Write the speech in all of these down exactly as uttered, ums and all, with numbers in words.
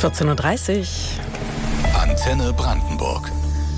vierzehn Uhr dreißig. Antenne Brandenburg.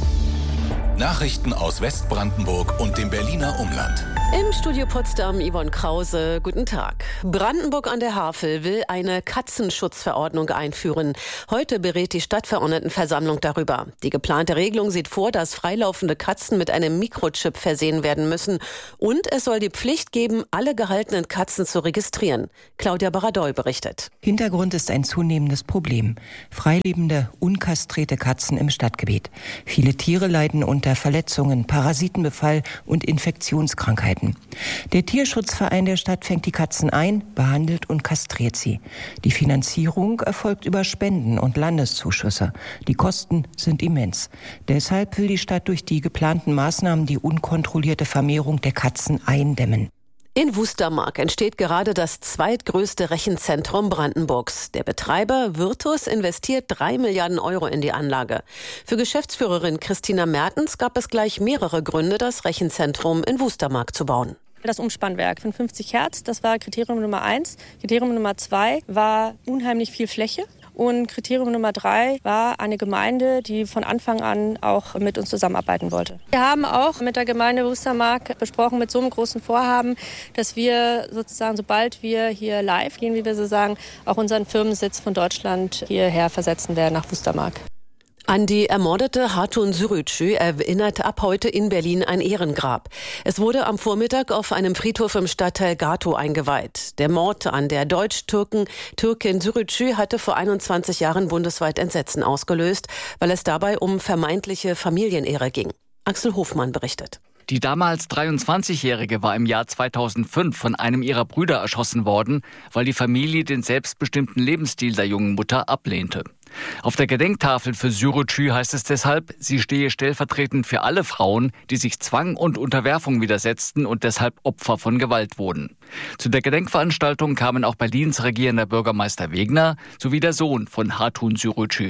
Nachrichten aus Westbrandenburg und dem Berliner Umland. Im Studio Potsdam Yvonne Krause, guten Tag. Brandenburg an der Havel will eine Katzenschutzverordnung einführen. Heute berät die Stadtverordnetenversammlung darüber. Die geplante Regelung sieht vor, dass freilaufende Katzen mit einem Mikrochip versehen werden müssen. Und es soll die Pflicht geben, alle gehaltenen Katzen zu registrieren. Claudia Baradoy berichtet. Hintergrund ist ein zunehmendes Problem. Freilebende, unkastrierte Katzen im Stadtgebiet. Viele Tiere leiden unter Verletzungen, Parasitenbefall und Infektionskrankheiten. Der Tierschutzverein der Stadt fängt die Katzen ein, behandelt und kastriert sie. Die Finanzierung erfolgt über Spenden und Landeszuschüsse. Die Kosten sind immens. Deshalb will die Stadt durch die geplanten Maßnahmen die unkontrollierte Vermehrung der Katzen eindämmen. In Wustermark entsteht gerade das zweitgrößte Rechenzentrum Brandenburgs. Der Betreiber Virtus investiert drei Milliarden Euro in die Anlage. Für Geschäftsführerin Christina Mertens gab es gleich mehrere Gründe, das Rechenzentrum in Wustermark zu bauen. Das Umspannwerk von fünfzig Hertz, das war Kriterium Nummer eins. Kriterium Nummer zwei war unheimlich viel Fläche. Und Kriterium Nummer drei war eine Gemeinde, die von Anfang an auch mit uns zusammenarbeiten wollte. Wir haben auch mit der Gemeinde Wustermark besprochen, mit so einem großen Vorhaben, dass wir sozusagen, sobald wir hier live gehen, wie wir so sagen, auch unseren Firmensitz von Deutschland hierher versetzen werden nach Wustermark. An die ermordete Hatun Sürücü erinnert ab heute in Berlin ein Ehrengrab. Es wurde am Vormittag auf einem Friedhof im Stadtteil Gatow eingeweiht. Der Mord an der Deutsch-Türken Türkin Sürücü hatte vor einundzwanzig Jahren bundesweit Entsetzen ausgelöst, weil es dabei um vermeintliche Familienehre ging. Axel Hofmann berichtet. Die damals dreiundzwanzigjährige war im Jahr zweitausendfünf von einem ihrer Brüder erschossen worden, weil die Familie den selbstbestimmten Lebensstil der jungen Mutter ablehnte. Auf der Gedenktafel für Sürücü heißt es deshalb, sie stehe stellvertretend für alle Frauen, die sich Zwang und Unterwerfung widersetzten und deshalb Opfer von Gewalt wurden. Zu der Gedenkveranstaltung kamen auch Berlins regierender Bürgermeister Wegner sowie der Sohn von Hatun Sürücü.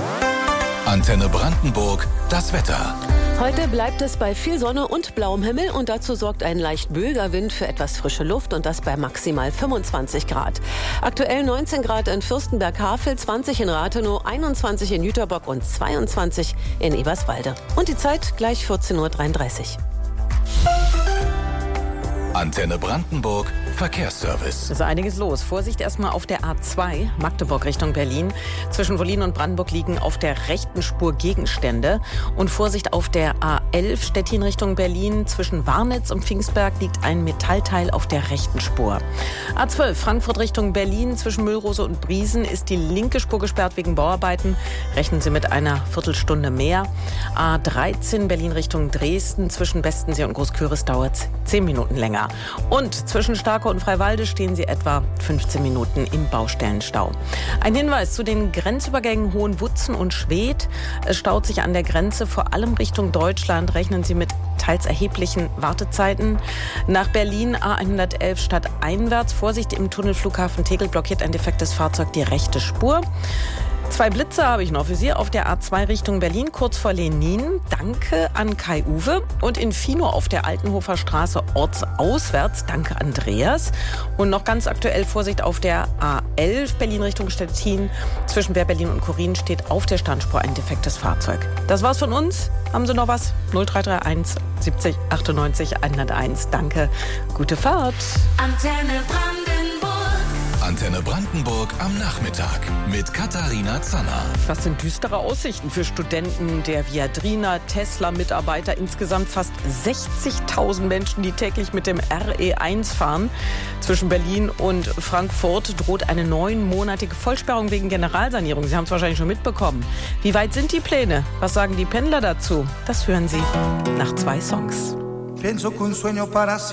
Antenne Brandenburg, das Wetter. Heute bleibt es bei viel Sonne und blauem Himmel und dazu sorgt ein leicht böiger Wind für etwas frische Luft und das bei maximal fünfundzwanzig Grad. Aktuell neunzehn Grad in Fürstenberg-Havel, zwanzig in Rathenow, einundzwanzig in Jüterbock und zweiundzwanzig in Eberswalde. Und die Zeit gleich vierzehn Uhr dreiunddreißig. Antenne Brandenburg, Verkehrsservice. Es ist einiges los. Vorsicht erstmal auf der A zwei, Magdeburg Richtung Berlin. Zwischen Wollin und Brandenburg liegen auf der rechten Spur Gegenstände. Und Vorsicht auf der A elf, Stettin Richtung Berlin. Zwischen Warnitz und Pfingstberg liegt ein Metallteil auf der rechten Spur. A zwölf, Frankfurt Richtung Berlin. Zwischen Müllrose und Briesen ist die linke Spur gesperrt wegen Bauarbeiten. Rechnen Sie mit einer Viertelstunde mehr. A dreizehn, Berlin Richtung Dresden. Zwischen Bestensee und Großküritz dauert es zehn Minuten länger. Und zwischen Starke und Freiwalde stehen Sie etwa fünfzehn Minuten im Baustellenstau. Ein Hinweis zu den Grenzübergängen Hohenwutzen und Schwedt. Es staut sich an der Grenze, vor allem Richtung Deutschland. Rechnen Sie mit teils erheblichen Wartezeiten. Nach Berlin A hundertelf stadteinwärts. Vorsicht, im Tunnel Flughafen Tegel blockiert ein defektes Fahrzeug die rechte Spur. Zwei Blitze habe ich noch für Sie auf der A zwei Richtung Berlin, kurz vor Lenin. Danke an Kai Uwe. Und in Finow auf der Altenhofer Straße ortsauswärts. Danke Andreas. Und noch ganz aktuell Vorsicht auf der A elf Berlin Richtung Stettin. Zwischen Berlin und Korin steht auf der Standspur ein defektes Fahrzeug. Das war's von uns. Haben Sie noch was? null drei drei eins siebzig achtundneunzig hunderteins. Danke. Gute Fahrt. Antenne Brandenburg. Antenne Brandenburg am Nachmittag mit Katharina Zanner. Das sind düstere Aussichten für Studenten der Viadrina, Tesla-Mitarbeiter. Insgesamt fast sechzigtausend Menschen, die täglich mit dem R E eins fahren. Zwischen Berlin und Frankfurt droht eine neunmonatige Vollsperrung wegen Generalsanierung. Sie haben es wahrscheinlich schon mitbekommen. Wie weit sind die Pläne? Was sagen die Pendler dazu? Das hören Sie nach zwei Songs.